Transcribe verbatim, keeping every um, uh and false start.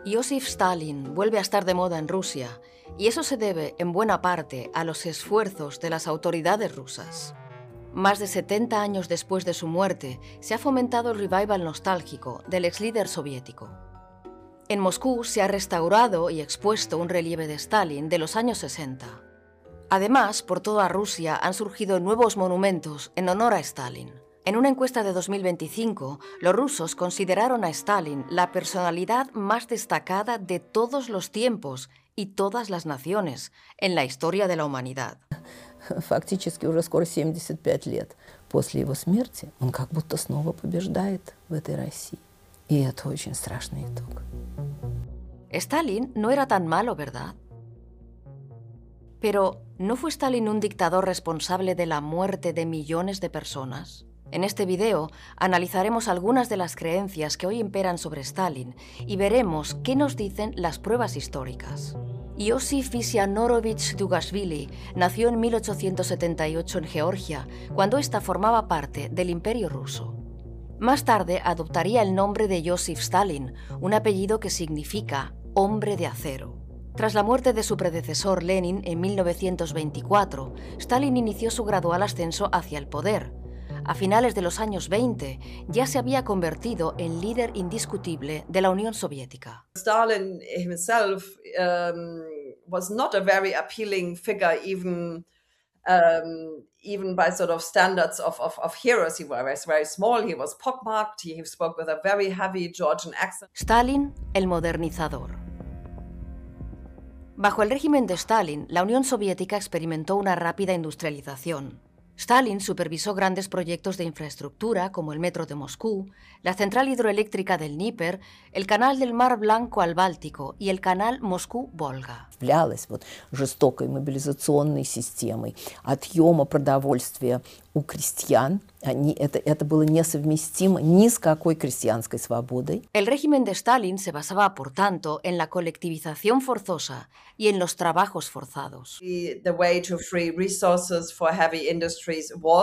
Iósif Stalin vuelve a estar de moda en Rusia, y eso se debe en buena parte a los esfuerzos de las autoridades rusas. Más de setenta años después de su muerte, se ha fomentado el revival nostálgico del ex líder soviético. En Moscú se ha restaurado y expuesto un relieve de Stalin de los años sesenta. Además, por toda Rusia han surgido nuevos monumentos en honor a Stalin. En una encuesta de dos mil veinticinco, los rusos consideraron a Stalin la personalidad más destacada de todos los tiempos y todas las naciones en la historia de la humanidad. Фактически уже скоро семьдесят пять лет после его смерти он как будто снова побеждает в этой России. И это очень страшный итог. Stalin no era tan malo, ¿verdad? Pero, ¿no fue Stalin un dictador responsable de la muerte de millones de personas? En este video analizaremos algunas de las creencias que hoy imperan sobre Stalin y veremos qué nos dicen las pruebas históricas. Iosif Vissarionovich Dugashvili nació en mil ochocientos setenta y ocho en Georgia, cuando ésta formaba parte del Imperio ruso. Más tarde adoptaría el nombre de Joseph Stalin, un apellido que significa hombre de acero. Tras la muerte de su predecesor Lenin en mil novecientos veinticuatro, Stalin inició su gradual ascenso hacia el poder. A finales de los años veinte, ya se había convertido en líder indiscutible de la Unión Soviética. Stalin himself um, was not a very appealing figure, even um, even by sort of standards of, of, of heroes. He was very small, he was pockmarked, he spoke with a very heavy Georgian accent. Stalin, el modernizador. Bajo el régimen de Stalin, la Unión Soviética experimentó una rápida industrialización. Stalin supervisó grandes proyectos de infraestructura como el metro de Moscú, la central hidroeléctrica del Dnieper, el canal del Mar Blanco al Báltico y el canal Moscú-Волга. Являлась вот жестокой мобилизационной системой отъема продовольствия у крестьян. Они, это, это было несовместимо ни с какой крестьянской свободой. El régimen de Stalin se basaba, por tanto, en la colectivización forzosa y en los trabajos forzados. The, the way to free resources for heavy industries was